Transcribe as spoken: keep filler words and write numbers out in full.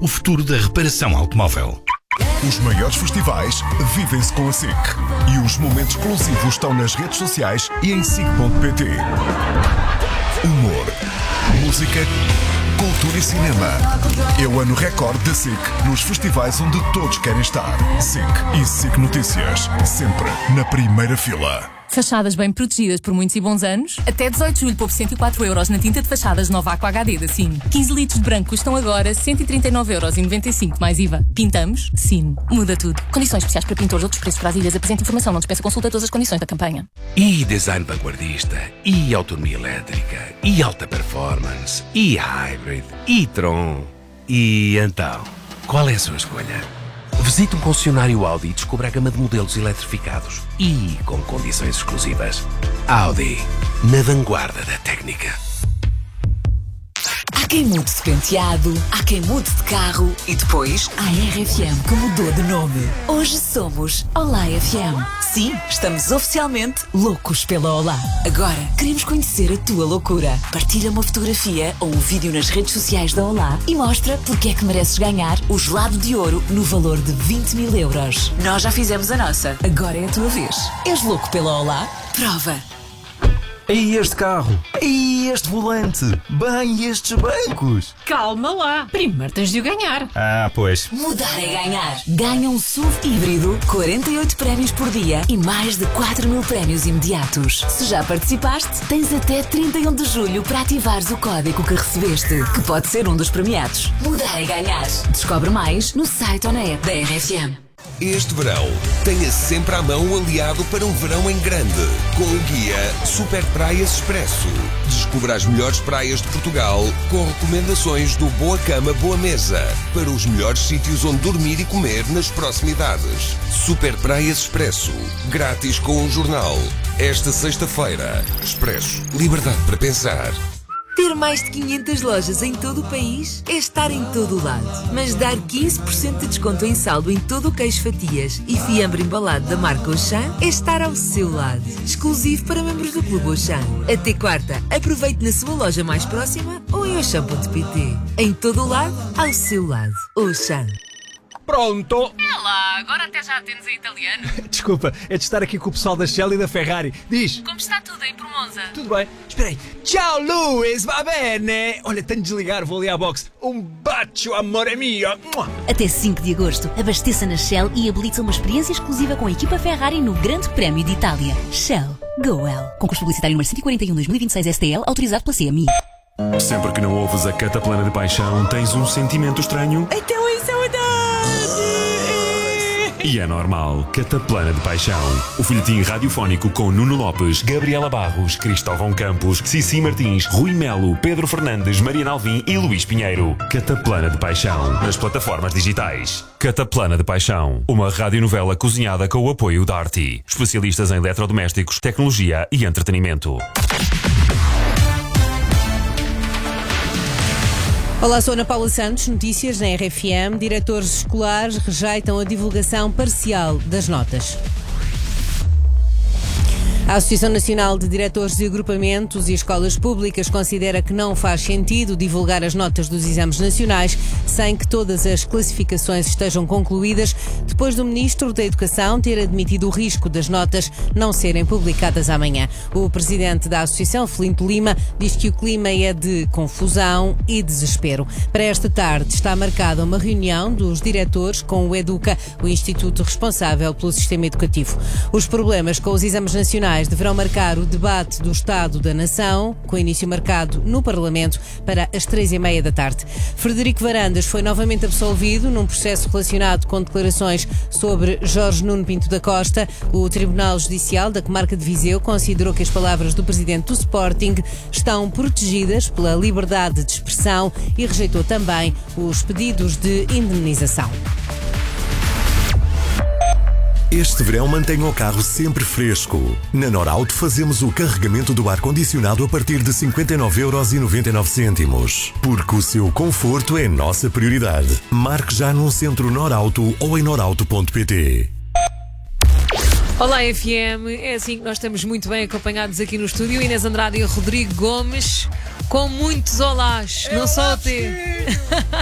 o futuro da reparação automóvel. Os maiores festivais vivem-se com a SIC. E os momentos exclusivos estão nas redes sociais e em sic ponto pt. Humor, música, cultura e cinema. É o ano recorde da SIC nos festivais onde todos querem estar. SIC e SIC Notícias, sempre na primeira fila. Fachadas bem protegidas por muitos e bons anos. Até dezoito de julho, pouco cento e quatro euros na tinta de fachadas Nova Aqua H D da Sino. quinze litros de branco custam agora cento e trinta e nove euros e noventa e cinco mais I V A. Pintamos? Sino. Muda tudo. Condições especiais para pintores, outros preços para as ilhas. Apresente informação, não dispensa consulta todas as condições da campanha. E design vanguardista, e autonomia elétrica, e alta performance, e hybrid, e Tron. E então, qual é a sua escolha? Visite um concessionário Audi e descubra a gama de modelos eletrificados e com condições exclusivas. Audi, na vanguarda da técnica. Há quem mude de penteado, há quem mude de carro e depois há a R F M que mudou de nome. Hoje somos Olá F M. Sim, estamos oficialmente loucos pela Olá. Agora queremos conhecer a tua loucura. Partilha uma fotografia ou um vídeo nas redes sociais da Olá e mostra porque é que mereces ganhar o gelado de ouro no valor de vinte mil euros. Nós já fizemos a nossa, agora é a tua vez. És louco pela Olá? Prova! E este carro? E este volante? Bem, estes bancos? Calma lá, primeiro tens de o ganhar. Ah, pois. Mudar é ganhar. Ganha um S U V híbrido, quarenta e oito prémios por dia e mais de quatro mil prémios imediatos. Se já participaste, tens até trinta e um de julho para ativares o código que recebeste, que pode ser um dos premiados. Mudar é ganhar. Descobre mais no site ou na app da R F M. Este verão, tenha sempre à mão um aliado para um verão em grande, com o guia Super Praias Expresso. Descubra as melhores praias de Portugal, com recomendações do Boa Cama, Boa Mesa, para os melhores sítios onde dormir e comer nas proximidades. Super Praias Expresso, grátis com um jornal. Esta sexta-feira, Expresso, liberdade para pensar. Ter mais de quinhentas lojas em todo o país é estar em todo o lado. Mas dar quinze por cento de desconto em saldo em todo o queijo fatias e fiambre embalado da marca Auchan é estar ao seu lado. Exclusivo para membros do Clube Auchan. Até quarta, aproveite na sua loja mais próxima ou em auchan ponto pt. Em todo o lado, ao seu lado. Auchan. Pronto! É lá, agora até já atendes em italiano. Desculpa, é de estar aqui com o pessoal da Shell e da Ferrari. Diz! Como está tudo aí por Monza? Tudo bem? Espera aí. Ciao, Luís, va bene? Olha, tenho de desligar, vou ali à boxe. Um bacio, amore mio! Até cinco de agosto, abasteça na Shell e habilita uma experiência exclusiva com a equipa Ferrari no Grande Prémio de Itália. Shell. Go well. Concurso publicitário número cento e quarenta e um barra dois mil e vinte e seis S T L, autorizado pela C M I. Sempre que não ouves a Cataplana de Paixão, tens um sentimento estranho? Então isso é verdade! E é normal. Cataplana de Paixão. O folhetim radiofónico com Nuno Lopes, Gabriela Barros, Cristóvão Campos, Cici Martins, Rui Melo, Pedro Fernandes, Mariana Alvim e Luís Pinheiro. Cataplana de Paixão. Nas plataformas digitais. Cataplana de Paixão. Uma radionovela cozinhada com o apoio da Arti. Especialistas em eletrodomésticos, tecnologia e entretenimento. Olá, sou Ana Paula Santos, notícias na R F M. Diretores escolares rejeitam a divulgação parcial das notas. A Associação Nacional de Diretores de Agrupamentos e Escolas Públicas considera que não faz sentido divulgar as notas dos exames nacionais sem que todas as classificações estejam concluídas, depois do Ministro da Educação ter admitido o risco das notas não serem publicadas amanhã. O presidente da Associação, Filinto Lima, diz que o clima é de confusão e desespero. Para esta tarde está marcada uma reunião dos diretores com o Educa, o instituto responsável pelo sistema educativo. Os problemas com os exames nacionais deverão marcar o debate do Estado da Nação, com início marcado no Parlamento para as três e meia da tarde. Frederico Varandas foi novamente absolvido num processo relacionado com declarações sobre Jorge Nuno Pinto da Costa. O Tribunal Judicial da Comarca de Viseu considerou que as palavras do presidente do Sporting estão protegidas pela liberdade de expressão e rejeitou também os pedidos de indemnização. Este verão mantenha o carro sempre fresco. Na Norauto fazemos o carregamento do ar-condicionado a partir de cinquenta e nove euros e noventa e nove cêntimos. Porque o seu conforto é nossa prioridade. Marque já num centro Norauto ou em norauto ponto pt. Olá F M, é assim que nós estamos muito bem acompanhados aqui no estúdio. Inês Andrade e Rodrigo Gomes, com muitos olás, não só o teu.